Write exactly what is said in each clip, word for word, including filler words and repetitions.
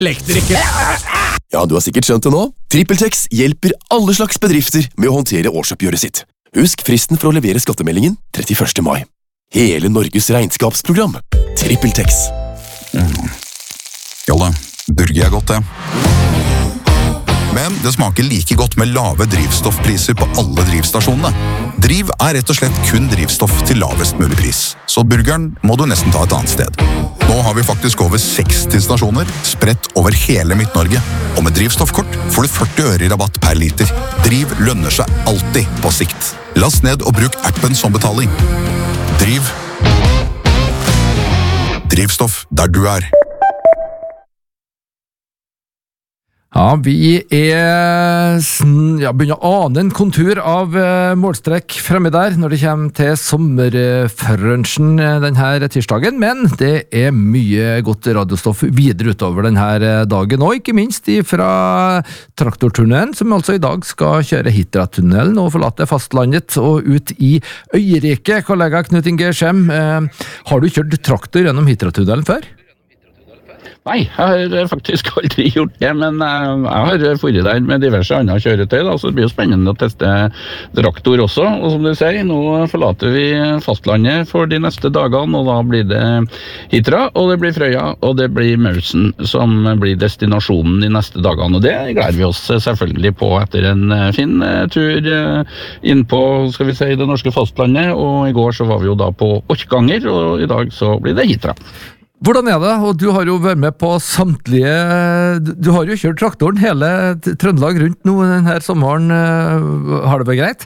Elektriker. Ja, du har sikkert skjønt det nå. TrippelTex hjelper alle slags bedrifter med å håndtere årsoppgjøret sitt. Husk fristen for å levere skattemeldingen trettiførste mai. Hele Norges regnskapsprogram. TrippelTex. Mm. Jolle, burger er godt det. Men det smaker like godt med lave drivstoffpriser på alle drivstasjonene. Driv er rett og slett kun drivstoff til lavest mulig pris. Så burgeren må du nesten ta et annet sted. Nå har vi faktisk over seksti stasjoner, spredt over hele Midt-Norge. Og med drivstoffkort får du førti øre i rabatt per liter. Driv lønner seg alltid på sikt. Last ned og bruk appen som betaling. Driv. Drivstoff der du er. Ja, vi er ja, begynner å ane en kontur av uh, målstrekk fremme der når det kommer til sommerfrunchen denne tirsdagen, men det er mye godt radiostoff videre utover denne dagen, og ikke minst fra traktortunnelen, som altså i dag skal kjøre Hitra-tunnelen og forlate fastlandet og ut i Øyriket. Kollega Knut Inge Skjem, uh, har du kjørt traktor gjennom Hitra-tunnelen før? Nei, jeg har faktisk aldri gjort det, men jeg har vært der med diverse andre kjøretøy, da, så det blir jo spennende å teste traktor også. Og som du sier, nå forlater vi fastlandet for de neste dagene, og da blir det Hitra, og det blir Frøya, og det blir Mausen som blir destinasjonen de neste dagene. Og det gleder vi oss selvfølgelig på etter en fin tur inn på, skal vi si, det norske fastlandet. Og i går så var vi jo da på Orkanger, og i dag så blir det Hitra. Hvordan er det? Og du har jo vært med på samtlige, du har jo kjørt traktoren hele Trøndelag rundt nå denne sommeren. Har det vært greit?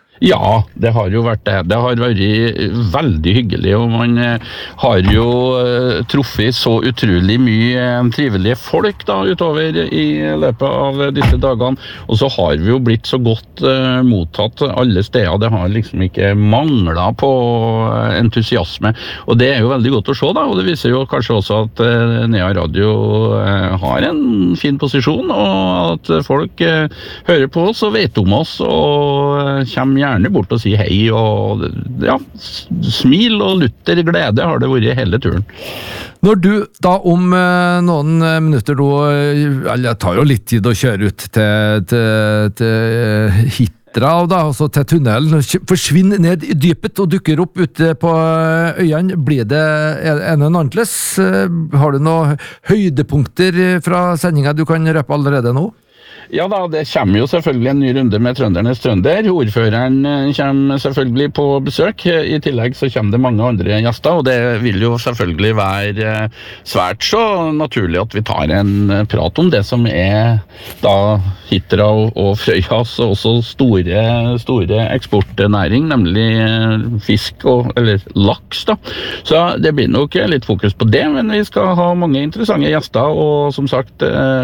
Ja, det har jo vært det. Det har vært veldig hyggelig, og man har jo truffet så utrolig mye trivelige folk da, utover i løpet av disse dagene. Og så har vi jo blitt så godt uh, mottatt alle steder. Det har liksom ikke manglet på entusiasme. Og det er jo veldig godt å se, da. Og det viser jo kanskje også at uh, Nea Radio uh, har en fin posisjon, og at folk uh, hører på oss og vet om oss, og uh, kommer gjerne gjerne bort og si hei, og ja, smil og lutter glede har det vært hele turen. Når du da om eh, noen minutter da, eller det tar jo litt tid å kjøre ut til, til, til Hitra, da, altså til tunnelen, forsvinner ned i dypet og dukker opp ute på øyene, blir det en og annerledes? Har du noen høydepunkter fra sendingen du kan røpe allerede nå? Ja da, det kommer jo selvfølgelig en ny runde med Trøndernes Trønder. Ordføreren kommer selvfølgelig på besøk. I tillegg så kommer det mange andre gjester, og det vil jo selvfølgelig være svært så naturlig at vi tar en prat om det som er da Hitra og Frøyas og også store, store eksportnæring, nemlig fisk og, eller laks da. Så det blir nok litt fokus på det, men vi skal ha mange interessante gjester, og som sagt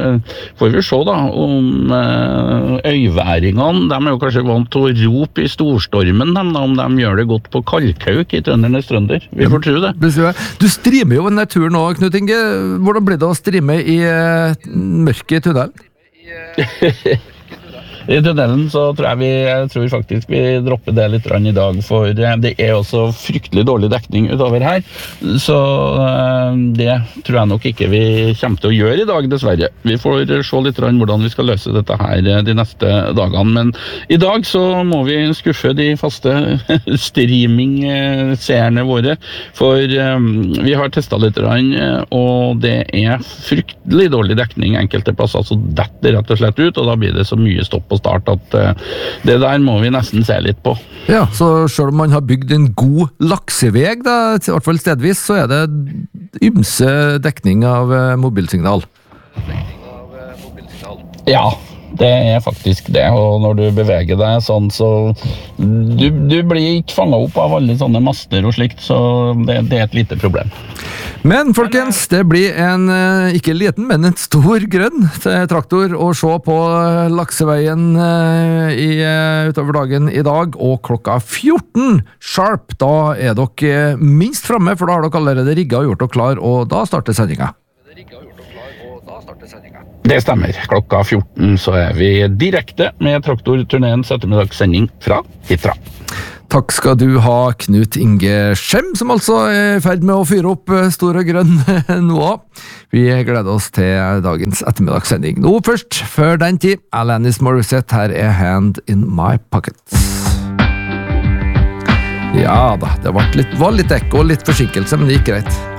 får vi se da om øyværingene, de er jo kanskje vant til å rope i storstormen dem, om de gjør det godt på Kalkhauk i Trøndernes Trønder. Vi får tro det. Du streamer jo en tur nå, Knut Inge. Hvordan blir det å streame i mørke tunnelen? I tunnelen så tror jeg vi, jeg tror faktisk vi dropper det litt i dag, for det er også fryktelig dårlig dekning utover her, så det tror jeg nok ikke vi kommer til å gjøre i dag, dessverre. Vi får se litt hvordan vi skal løse dette her de neste dagene, men i dag så må vi skuffe de faste streaming-seerne våre, for vi har testet litt, og det er fryktelig dårlig dekning enkelte plasser, så detter rett og slett ut, og da blir det så mye stopp på start at uh, det der må vi nesten se litt på. Ja, så selv om man har bygd en god lakseveg, da, i hvert fall stedvis, så er det ymse dekning av uh, mobilsignal. Ja, det er faktisk det, og når du beveger deg sånn, så du, du blir ikke fanget opp av alle sånne master og slikt, så det, det er et lite problem. Men folkens, det blir en, ikke liten, men en stor grønn traktor å se på lakseveien i, utover dagen i dag, og klokka fjorten sharp, da er dere minst fremme, for da har dere allerede rigget og gjort dere klar, og da starter sendingen. Det stemmer. Klokka fjorten så er vi direkte med traktorturneens ettermiddagssending fra Hitra. Takk skal du ha, Knut Inge Skjem, som altså er i ferd med å fyre opp stor og grønn nå. Vi gleder oss til dagens ettermiddagssending. Nå først, før den tid, Alanis Morissette, her er Hand in My Pocket. Ja da, det var litt, var litt ekko, litt forsinkelse, men det gikk greit.